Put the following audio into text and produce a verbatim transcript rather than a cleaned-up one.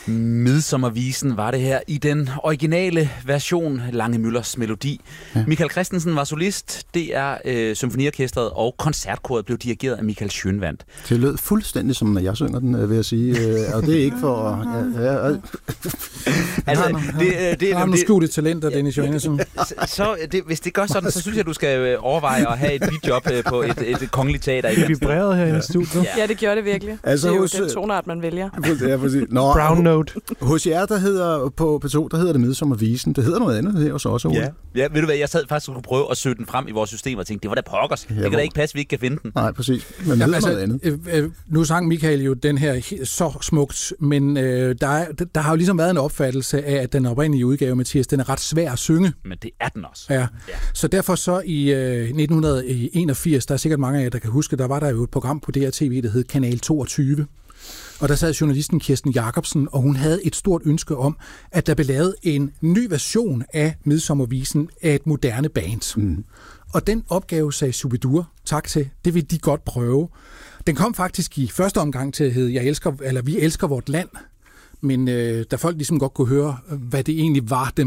Midsommervisen var det her i den originale version, Lange Müllers melodi. Ja. Michael Christensen var solist, det er øh, symfoniorkestret, og koncertkoret blev dirigeret af Michael Schönwandt. Det lød fuldstændig som når jeg synger den, vil jeg sige, øh, og det er ikke for... Ja, ja, ja. Altså, det, det, har du det, skjulte talenter, Dennis Johannesson? Så, så det, hvis det gør sådan, så synes jeg, du skal overveje at have et bidjob på et, et kongeligt teater. Det vibrerede her i studiet. Ja, det gjorde det virkelig. Altså, det er jo hos, den tonart, man vælger. Ja, præcis. Nå, Brown note. Hos jer, der hedder på P to, der hedder det Midsommervisen. Det hedder noget andet her hos os, Ole. Ja. Ja, ved du hvad, jeg sad faktisk og kunne prøve at søge den frem i vores system og tænkte, det var da pokkers. Ja, det kan da ikke passe, vi ikke kan finde den. Nej, præcis. Men det hedder altså, noget andet. Øh, øh, nu sang Michael jo den her så smukt, men øh, der, er, der har jo ligesom været en opfattelse af, at den oprindelige udgave, Mathias, den er ret svær at synge. Men det er den også. Ja. Ja. Så derfor så i øh, nitten enogfirs, der er sikkert mange af jer, der kan huske, der var der jo et program på D R T V, der hed Kanal toogtyve. Og der sad journalisten Kirsten Jacobsen, og hun havde et stort ønske om, at der blev lavet en ny version af Midsommervisen af et moderne band. Mm. Og den opgave sagde Shubidur tak til. Det vil de godt prøve. Den kom faktisk i første omgang til at hedde Jeg elsker, eller Vi elsker vort land. Men øh, da folk ligesom godt kunne høre, hvad det egentlig var, den